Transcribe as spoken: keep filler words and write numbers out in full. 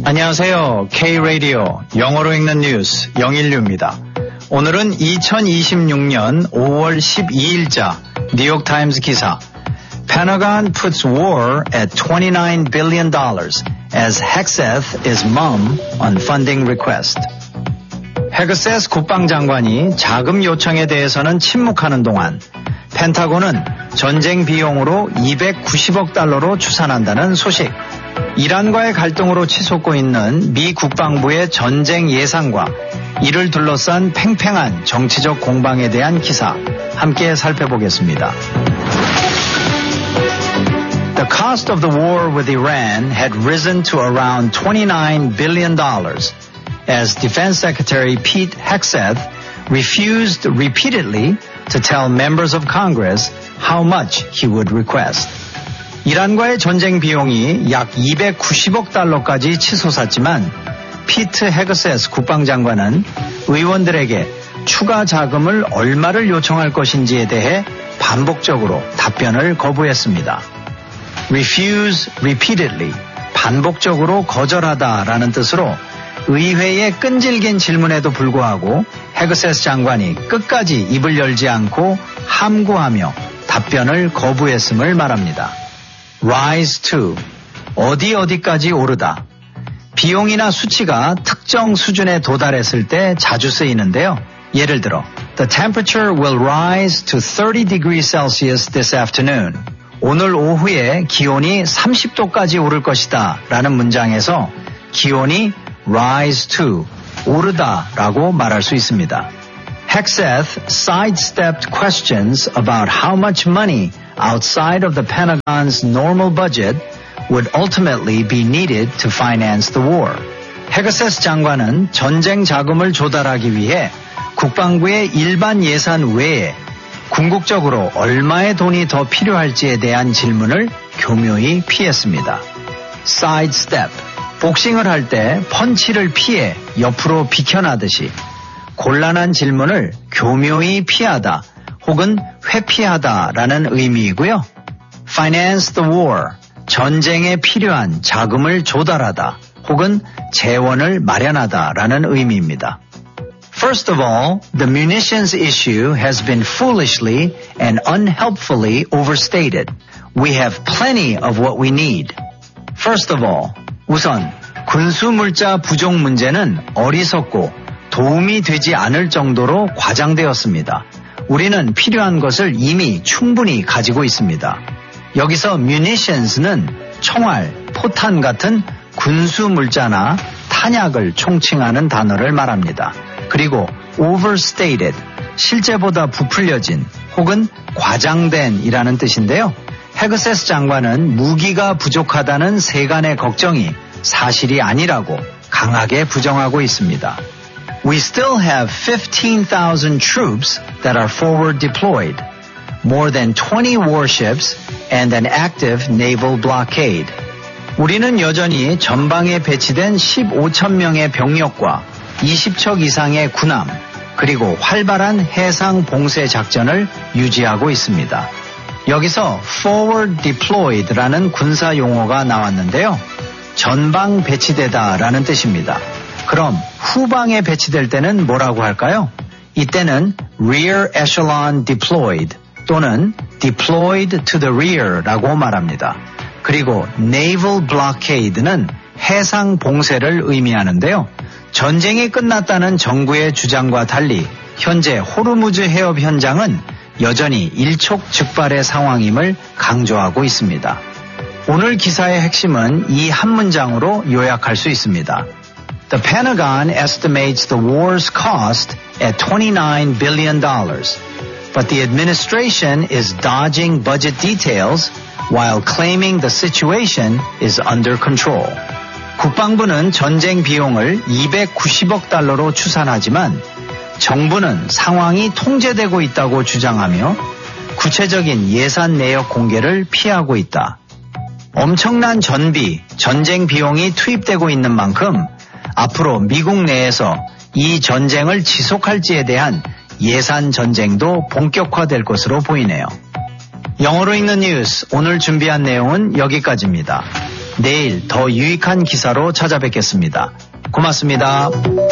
안녕하세요. K-Radio 영어로 읽는 뉴스 영일류입니다. 오늘은 이천이십육년 오월 십이일자 뉴욕타임스 기사 Pentagon puts war at twenty-nine billion dollars as Hegseth is mum on funding request. 헤그세스 국방장관이 자금 요청에 대해서는 침묵하는 동안 펜타곤은 전쟁 비용으로 이백구십억 달러로 추산한다는 소식. 이란과의 갈등으로 치솟고 있는 미 국방부의 전쟁 예상과 이를 둘러싼 팽팽한 정치적 공방에 대한 기사 함께 살펴보겠습니다. The cost of the war with Iran had risen to around twenty-nine billion dollars as Defense Secretary Pete Hegseth refused repeatedly to tell members of Congress how much he would request. 이란과의 전쟁 비용이 약 이백구십억 달러까지 치솟았지만 피트 헤그세스 국방장관은 의원들에게 추가 자금을 얼마를 요청할 것인지에 대해 반복적으로 답변을 거부했습니다. refuse repeatedly, 반복적으로 거절하다라는 뜻으로 의회의 끈질긴 질문에도 불구하고 헤그세스 장관이 끝까지 입을 열지 않고 함구하며 답변을 거부했음을 말합니다. rise to, 어디 어디까지 오르다. 비용이나 수치가 특정 수준에 도달했을 때 자주 쓰이는데요. 예를 들어, The temperature will rise to thirty degrees Celsius this afternoon. 오늘 오후에 기온이 삼십 도까지 오를 것이다 라는 문장에서 기온이 rise to, 오르다 라고 말할 수 있습니다. Hegseth sidestepped questions about how much money outside of the Pentagon's normal budget would ultimately be needed to finance the war. 헤그세스 장관은 전쟁 자금을 조달하기 위해 국방부의 일반 예산 외에 궁극적으로 얼마의 돈이 더 필요할지에 대한 질문을 교묘히 피했습니다. sidestep, 복싱을 할 때 펀치를 피해 옆으로 비켜나듯이 곤란한 질문을 교묘히 피하다 혹은 회피하다라는 의미이고요. finance the war, 전쟁에 필요한 자금을 조달하다 혹은 재원을 마련하다라는 의미입니다. First of all, the munitions issue has been foolishly and unhelpfully overstated. We have plenty of what we need. First of all, 우선 군수물자 부족 문제는 어리석고 도움이 되지 않을 정도로 과장되었습니다. 우리는 필요한 것을 이미 충분히 가지고 있습니다. 여기서 munitions는 총알, 포탄 같은 군수물자나 탄약을 총칭하는 단어를 말합니다. 그리고 overstated, 실제보다 부풀려진 혹은 과장된 이라는 뜻인데요. 헤그세스 장관은 무기가 부족하다는 세간의 걱정이 사실이 아니라고 강하게 부정하고 있습니다. We still have fifteen thousand troops that are forward deployed, more than twenty warships and an active naval blockade. 우리는 여전히 전방에 배치된 십오천 명의 병력과 이십 척 이상의 군함, 그리고 활발한 해상 봉쇄 작전을 유지하고 있습니다. 여기서 forward deployed라는 군사 용어가 나왔는데요. 전방 배치되다라는 뜻입니다. 그럼 후방에 배치될 때는 뭐라고 할까요? 이때는 rear echelon deployed 또는 deployed to the rear라고 말합니다. 그리고 naval blockade는 해상 봉쇄를 의미하는데요. 전쟁이 끝났다는 정부의 주장과 달리 현재 호르무즈 해협 현장은 여전히 일촉즉발의 상황임을 강조하고 있습니다. 오늘 기사의 핵심은 이 한 문장으로 요약할 수 있습니다. The Pentagon estimates the war's cost at twenty-nine billion dollars, but the administration is dodging budget details while claiming the situation is under control. 국방부는 전쟁 비용을 이백구십억 달러로 추산하지만 정부는 상황이 통제되고 있다고 주장하며 구체적인 예산 내역 공개를 피하고 있다. 엄청난 전비, 전쟁 비용이 투입되고 있는 만큼 앞으로 미국 내에서 이 전쟁을 지속할지에 대한 예산 전쟁도 본격화될 것으로 보이네요. 영어로 읽는 뉴스, 오늘 준비한 내용은 여기까지입니다. 내일 더 유익한 기사로 찾아뵙겠습니다. 고맙습니다.